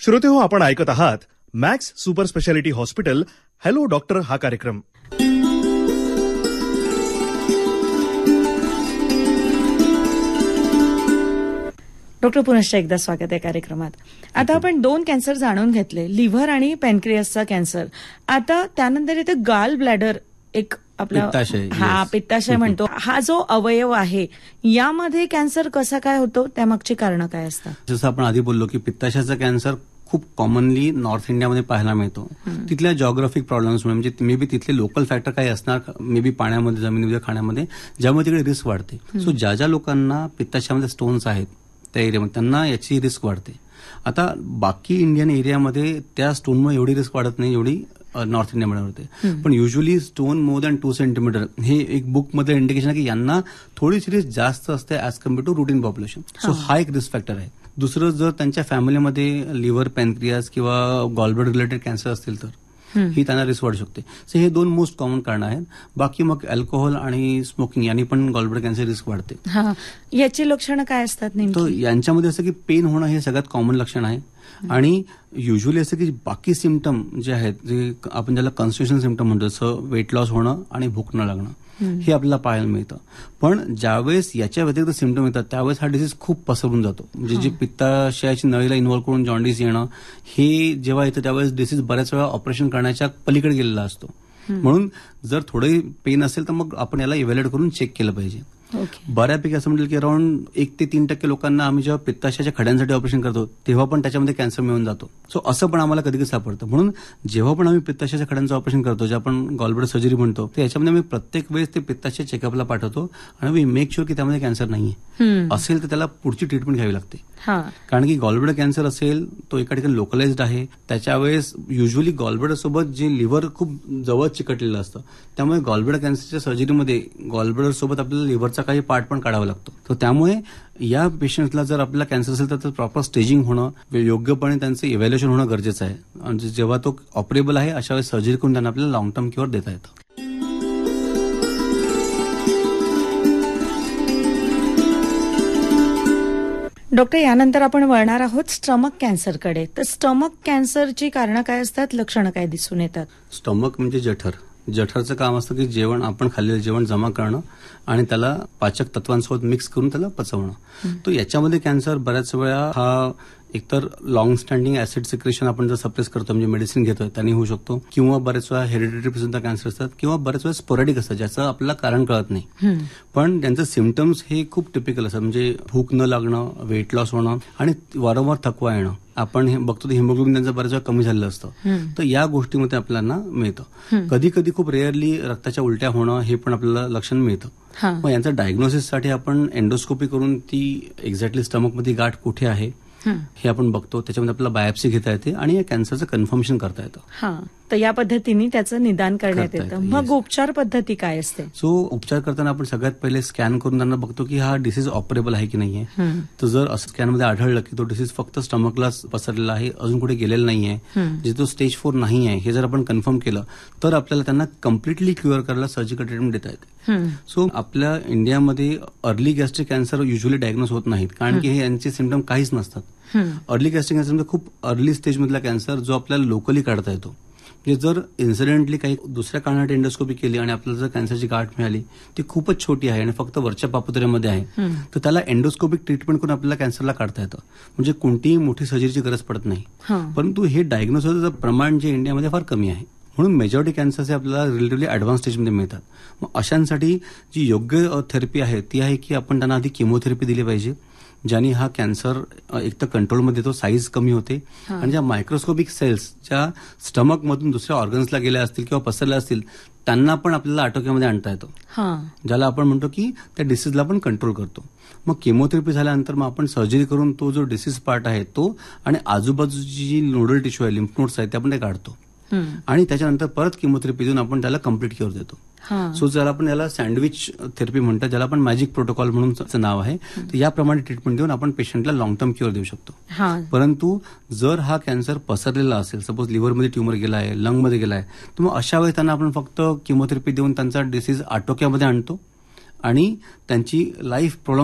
श्रोतेहो, आपण ऐकत आहात max super speciality hospital hello doctor हा कार्यक्रम. डॉक्टर, पुनश्च एकदा स्वागत आहे कार्यक्रमात. आता आपण 2 कॅन्सर जाणून घेतले, लिव्हर आणि पॅनक्रियासचा कॅन्सर. आता त्यानंतर येते गाल ब्लॅडर, एक आपला पित्ताशय म्हणतो. हा जो अवयव आहे यामध्ये कॅन्सर कसा काय होतो, त्यामागची कारणं काय असतात? जसं आपण आधी बोललो की पित्ताशयाचा कॅन्सर खूप कॉमनली नॉर्थ इंडियामध्ये पाहायला मिळतो. तिथल्या जॉग्राफिक प्रॉब्लेम्समुळे, म्हणजे मे बी तिथले लोकल फॅक्टर काही असणार, मे बी पाण्यामध्ये, जमिनीच्या खाण्यामध्ये, ज्यामुळे तिकडे रिस्क वाढते. सो ज्या ज्या लोकांना पित्ताशयामध्ये स्टोन्स आहेत त्या एरियामध्ये, त्यांना याची रिस्क वाढते. आता बाकी इंडियन एरियामध्ये त्या स्टोनमुळे एवढी रिस्क वाढत नाही जेवढी नॉर्थ इंडियामध्ये होते. पण usually stone more than 2 centimetre हे एक बुकमध्ये इंडिकेशन आहे की यांना थोडीशी रिस्क जास्त असते as compare to routine population. So हा एक रिस्क फॅक्टर आहे. दुसरं, जर त्यांच्या फॅमिलीमध्ये लिव्हर, पॅनक्रियास किंवा गॉलब्लॅडर रिलेटेड कॅन्सर असतील तर ही त्यांना रिस्क वाढू शकते. सो हे 2 मोस्ट कॉमन कारण आहेत. बाकी मग अल्कोहोल आणि स्मोकिंग यांनी पण गॉलब्लॅडर कॅन्सर रिस्क वाढते. याची लक्षणं काय असतात नेमकी? तर यांच्यामध्ये असं की पेन होणं हे सगळ्यात कॉमन लक्षण आहे. आणि युजली असं की बाकी सिम्पटम जे आहेत, जे आपण ज्याला कॉन्स्टिट्युशन सिम्पटम म्हणतो, जसं वेट लॉस होणं आणि भूक न लागणं, हे आपल्याला पाहायला मिळतं. पण ज्यावेळेस याच्या व्यतिरिक्त सिम्पटम येतात त्यावेळेस हा डिसीज खूप पसरून जातो. म्हणजे जी पित्ताशयाची नळीला इन्व्हॉल्व करून जॉन्डिस येणं हे जेव्हा येतं त्यावेळेस डिसीज बऱ्याच वेळा ऑपरेशन करण्याच्या पलीकडे गेलेला असतो. म्हणून जर थोडे पेन असेल तर मग आपण याला इव्हॅल्युएट करून चेक केलं पाहिजे. बऱ्यापैकी असं म्हणेल की अराउंड 1 ते 3% लोकांना आम्ही जेव्हा पित्ताशयाच्या खड्यांसाठी ऑपरेशन करतो तेव्हा पण त्याच्यामध्ये कॅन्सर मिळून जातो. सो असं पण आम्हाला कधी कधी सापडतं. म्हणून जेव्हा पण आम्ही पित्ताशयाच्या खड्यांचं ऑपरेशन करतो, जे आपण गॉलब्लॅडर सर्जरी म्हणतो, तर याच्यामध्ये आम्ही प्रत्येक वेळेस ते पित्ताशय चेकअपला पाठवतो आणि वी मेक शुअर की त्यामध्ये कॅन्सर नाहीये. असेल तर त्याला पुढची ट्रीटमेंट घ्यावी लागते. कारण की गॉलब्लॅडर कॅन्सर असेल तो एका ठिकाणी लोकलाइज्ड आहे. त्याच्या वेळेस युजली गॉलब्लॅडर सोबत जे लिव्हर खूप जवळ चिकटलेलं असतं, त्यामुळे गॉलब्लॅडर कॅन्सरच्या सर्जरीमध्ये गॉलब्लॅडर सोबत आपल्याला लिव्हरचा काही पार्ट पण काढावा लागतो. तर त्यामुळे या पेशंटला जर आपल्याला कॅन्सर असेल तर प्रॉपर स्टेजिंग होणं, योग्यपणे त्यांचं इव्हॅल्युएशन होणं गरजेचं आहे. आणि जेव्हा तो ऑपरेबल आहे अशा वेळेस सर्जरी करून त्यांना आपल्याला लॉंग टर्म क्युअर देता येतं. डॉक्टर, यानंतर आपण वळणार आहोत स्टमक कॅन्सरकडे. तर स्टमक कॅन्सरची कारणं काय असतात, लक्षणं काय दिसून येतात? स्टमक म्हणजे जठर. जठरचं काम असतं की जेवण, आपण खाल्लेलं जेवण जमा करणं आणि त्याला पाचक तत्वांसोबत मिक्स करून त्याला पचवणं. तो याच्यामध्ये कॅन्सर बऱ्याच वेळा हा एकतर लॉंग स्टँडिंग ऍसिड सिक्रेशन आपण जर सप्रेस करतो, म्हणजे मेडिसिन घेतो त्यांनी होऊ शकतो, किंवा बऱ्याच वेळा हेरिडिटरी सुद्धा कॅन्सर असतात, किंवा बऱ्याच वेळा स्पोरॅडिक असतात ज्याचं आपल्याला कारण कळत नाही. पण त्यांचं सिम्पटम्स हे खूप टिपिकल असतात. म्हणजे भूक न लागणं, वेट लॉस होणं आणि वारंवार थकवा येणं. आपण हे बघतो हिमोग्लोबिन त्यांचं बऱ्याच वेळा कमी झालेलं असतं. तर या गोष्टीमध्ये आपल्याला मिळतं. कधी कधी खूप रेअरली रक्ताच्या उलट्या होणं हे पण आपल्याला लक्षण मिळतं. मग यांचं डायग्नोसिससाठी आपण एंडोस्कोपी करून ती एक्झॅक्टली स्टमकमध्ये गाठ कुठे आहे हे आपण बघतो. त्याच्यामध्ये आपल्याला बायोप्सी घेता येते आणि या कॅन्सरचं कन्फर्मेशन करता येतं. तर या पद्धतीने त्याचं निदान करण्यात येतं. मग उपचार पद्धती काय असते? सो उपचार करताना आपण सगळ्यात पहिले स्कॅन करून त्यांना बघतो की हा डिसीज ऑपरेबल आहे की नाहीये. तर जर असं स्कॅनमध्ये आढळलं की तो डिसीज फक्त स्टमकलाच पसरलेला आहे, अजून कुठे गेलेला नाहीये, जे तो स्टेज 4 नाही आहे, हे जर आपण कन्फर्म केलं तर आपल्याला त्यांना कम्प्लिटली क्युअर करायला सर्जिकल ट्रीटमेंट देता येते. सो आपल्या इंडियामध्ये early gastric cancer usually diagnose होत नाहीत, कारण की हे यांचे सिम्पटम काहीच नसतात. अर्ली गॅस्ट्रिक कॅन्सर म्हणजे खूप अर्ली स्टेजमधला कॅन्सर जो आपल्याला लोकली काढता येतो. म्हणजे जर इन्सिडेंटली काही दुसऱ्या कारणासाठी एंडोस्कोपी केली आणि आपल्याला जर कॅन्सरची गाठ मिळाली, ती खूपच छोटी आहे आणि फक्त वरच्या पापुत्र्यामध्ये आहे, तर त्याला एंडोस्कोपिक ट्रीटमेंट करून आपल्याला कॅन्सरला काढता येतं. म्हणजे कोणतीही मोठी सर्जरीची गरज पडत नाही. परंतु हे डायग्नोज होण्याचं प्रमाण जे इंडियामध्ये फार कमी आहे. म्हणून मेजॉरिटी कॅन्सर्स हे आपल्याला रिलेटिव्हली ऍडव्हान्स स्टेजमध्ये मिळतात. मग अशांसाठी जी योग्य थेरपी आहे ती आहे की आपण त्यांना आधी केमोथेरपी दिली पाहिजे, ज्याने हा कॅन्सर एक तर कंट्रोलमध्ये येतो, साईज कमी होते, आणि ज्या मायक्रोस्कोपिक सेल्स ज्या स्टमकमधून दुसऱ्या ऑर्गन्सला गेल्या असतील किंवा पसरल्या असतील त्यांना पण आपल्याला आटोक्यामध्ये आणता येतो, ज्याला आपण म्हणतो की त्या डिसीजला पण कंट्रोल करतो. मग केमोथेरपी झाल्यानंतर मग आपण सर्जरी करून तो जो डिसीज पार्ट आहे तो आणि आजूबाजूची जी नोडल टिश्यू आहे, लिम्फ नोड्स आहेत, ते आपण ते काढतो आणि त्याच्यानंतर परत केमोथेरपी देऊन आपण त्याला कम्प्लीट क्युअर देतो. सो ज्याला आपण याला सँडविच थेरपी म्हणतात, ज्याला आपण मॅजिक प्रोटोकॉल म्हणून नाव आहे. तर याप्रमाणे ट्रीटमेंट देऊन आपण पेशंटला लॉंग टर्म क्युअर देऊ शकतो. परंतु जर हा कॅन्सर पसरलेला असेल, सपोज लिव्हरमध्ये ट्युमर गेला आहे, लंगमध्ये गेला आहे, तर मग अशा वेळेस त्यांना आपण फक्त केमोथेरपी देऊन त्यांचा डिसीज आटोक्यामध्ये आणतो आणि त्यांची लाईफ प्रोलॉंग